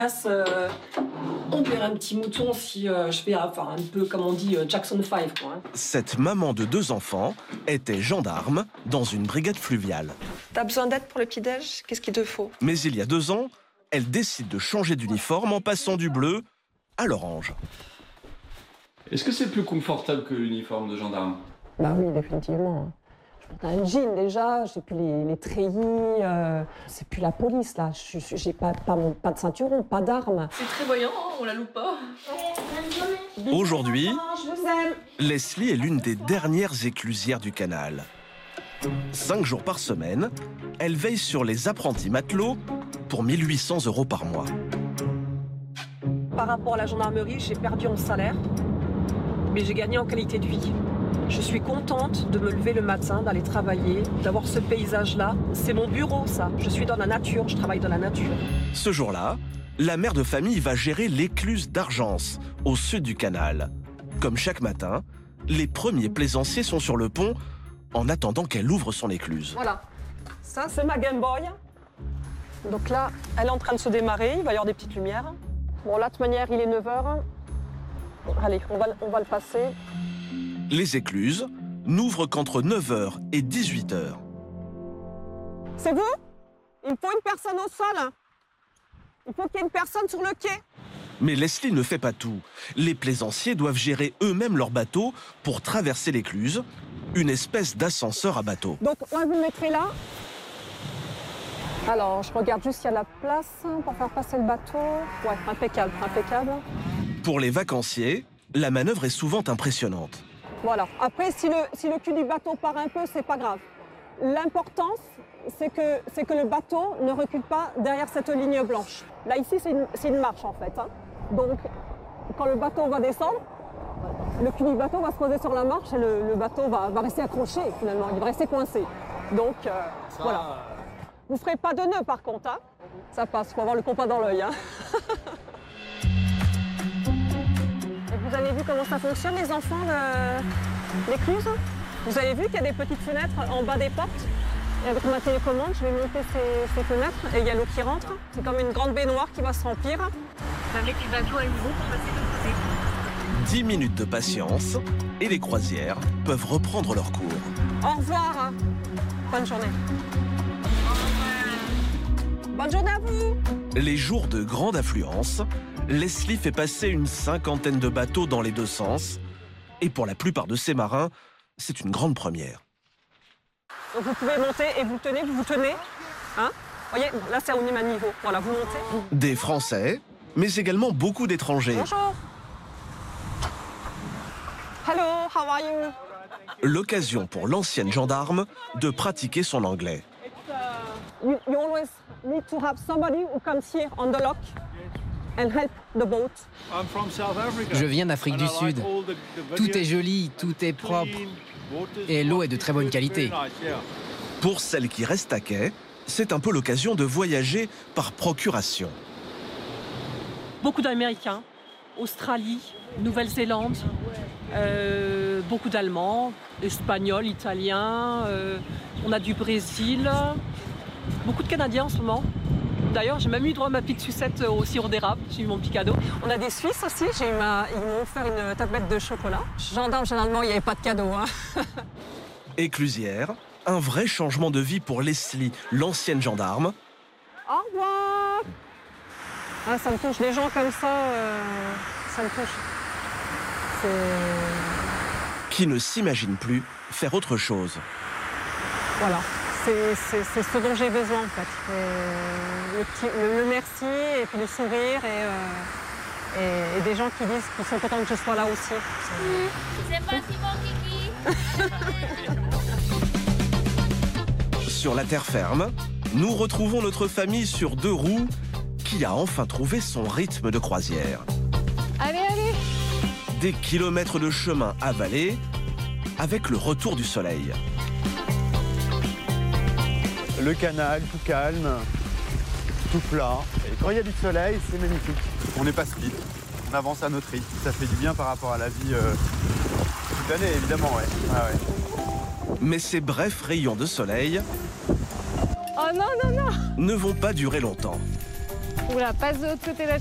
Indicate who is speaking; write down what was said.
Speaker 1: On perd un petit mouton si je fais un peu, comme on dit, Jackson 5, quoi. Hein.
Speaker 2: Cette maman de 2 enfants était gendarme dans une brigade fluviale.
Speaker 1: T'as besoin d'aide pour le petit-déj? Qu'est-ce qu'il te faut?
Speaker 2: Mais il y a 2 ans, elle décide de changer d'uniforme en passant du bleu à l'orange.
Speaker 3: Est-ce que c'est plus confortable que l'uniforme de gendarme?
Speaker 1: Bah oui, définitivement. Je porte un jean déjà, j'ai plus les treillis, c'est plus la police là, j'ai pas de ceinturon, pas d'armes.
Speaker 4: C'est très voyant, on la loupe pas.
Speaker 2: Aujourd'hui, Leslie est l'une des dernières éclusières du canal. 5 jours par semaine, elle veille sur les apprentis matelots pour 1 800 € par mois.
Speaker 1: Par rapport à la gendarmerie, j'ai perdu en salaire, mais j'ai gagné en qualité de vie. Je suis contente de me lever le matin, d'aller travailler, d'avoir ce paysage-là. C'est mon bureau, ça. Je suis dans la nature, je travaille dans la nature.
Speaker 2: Ce jour-là, la mère de famille va gérer l'écluse d'Argence, au sud du canal. Comme chaque matin, les premiers plaisanciers sont sur le pont en attendant qu'elle ouvre son écluse.
Speaker 1: Voilà, ça c'est ma Game Boy. Donc là, elle est en train de se démarrer, il va y avoir des petites lumières. Bon là, de toute manière, il est 9h. Allez, on va le passer.
Speaker 2: Les écluses n'ouvrent qu'entre 9h et 18h.
Speaker 1: C'est vous? Il me faut une personne au sol. Il faut qu'il y ait une personne sur le quai.
Speaker 2: Mais Leslie ne fait pas tout. Les plaisanciers doivent gérer eux-mêmes leur bateau pour traverser l'écluse, une espèce d'ascenseur à bateau.
Speaker 1: Donc moi, vous me mettrez là. Alors, je regarde juste s'il y a la place pour faire passer le bateau. Ouais, impeccable, impeccable.
Speaker 2: Pour les vacanciers, la manœuvre est souvent impressionnante.
Speaker 1: Voilà. Après, si le cul du bateau part un peu, c'est pas grave. L'importance, c'est que le bateau ne recule pas derrière cette ligne blanche. Là, ici, c'est une marche, en fait. Hein. Donc, quand le bateau va descendre, le cul du bateau va se poser sur la marche et le bateau va rester accroché, finalement. Il va rester coincé. Donc, voilà. Vous ne ferez pas de nœud, par contre. Hein. Ça passe, il faut avoir le compas dans l'œil. Hein. Vous avez vu comment ça fonctionne, les enfants, l'écluse? Vous avez vu qu'il y a des petites fenêtres en bas des portes? Et avec ma télécommande, je vais monter ces fenêtres et il y a l'eau qui rentre. C'est comme une grande baignoire qui va se remplir.
Speaker 4: Avec les bateaux à nouveau pour passer de l'autre côté.
Speaker 2: 10 minutes de patience et les croisières peuvent reprendre leur cours.
Speaker 1: Au revoir. Bonne journée. Bonne journée à vous.
Speaker 2: Les jours de grande affluence, Leslie fait passer une 50aine de bateaux dans les 2 sens. Et pour la plupart de ces marins, c'est une grande première.
Speaker 1: Donc vous pouvez monter et vous tenez. Hein? Vous voyez, là c'est au même niveau. Voilà, vous montez.
Speaker 2: Des Français, mais également beaucoup d'étrangers.
Speaker 1: Bonjour. Hello, how are you?
Speaker 2: L'occasion pour l'ancienne gendarme de pratiquer son anglais.
Speaker 1: You always need to have somebody who comes here on the lock and help the boat.
Speaker 5: Je viens d'Afrique du Sud. Tout est joli, tout est propre. Et l'eau est de très bonne qualité.
Speaker 2: Pour celles qui restent à quai, c'est un peu l'occasion de voyager par procuration.
Speaker 6: Beaucoup d'Américains, Australie, Nouvelle-Zélande, beaucoup d'Allemands, Espagnols, Italiens, on a du Brésil, beaucoup de Canadiens en ce moment. D'ailleurs, j'ai même eu droit à ma petite sucette au sirop d'érable, j'ai eu mon petit cadeau.
Speaker 1: On a des Suisses aussi, ils m'ont offert une tablette de chocolat. Gendarme, généralement, il n'y avait pas de cadeau. Hein.
Speaker 2: Éclusière, un vrai changement de vie pour Leslie, l'ancienne gendarme.
Speaker 1: Au revoir. Ah, ça me touche, les gens comme ça, ça me touche.
Speaker 2: Qui ne s'imagine plus faire autre chose.
Speaker 1: Voilà. C'est ce dont j'ai besoin en fait. Le merci et puis le sourire et des gens qui disent qu'ils sont contents que je sois là aussi.
Speaker 4: C'est parti mon kiki.
Speaker 2: Sur la terre ferme, nous retrouvons notre famille sur 2 roues qui a enfin trouvé son rythme de croisière.
Speaker 4: Allez, allez.
Speaker 2: Des kilomètres de chemin avalés avec le retour du soleil.
Speaker 7: Le canal, tout calme, tout plat. Et quand il y a du soleil, c'est magnifique. On n'est pas speed, on avance à notre rythme. Ça fait du bien par rapport à la vie toute l'année, évidemment, ouais. Ah ouais.
Speaker 2: Mais ces brefs rayons de soleil
Speaker 1: Oh non, non, non!
Speaker 2: ne vont pas durer longtemps.
Speaker 8: Oula, passe de l'autre côté de la